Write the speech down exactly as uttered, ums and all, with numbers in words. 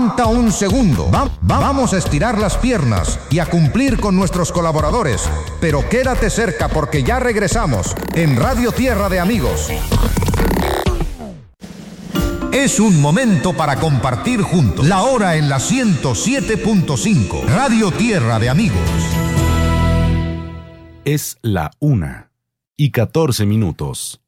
Aguanta un segundo. Va- va- vamos a estirar las piernas y a cumplir con nuestros colaboradores. Pero quédate cerca porque ya regresamos en Radio Tierra de Amigos. Es un momento para compartir juntos. La hora en la ciento siete punto cinco. Radio Tierra de Amigos. Es la una y catorce minutos.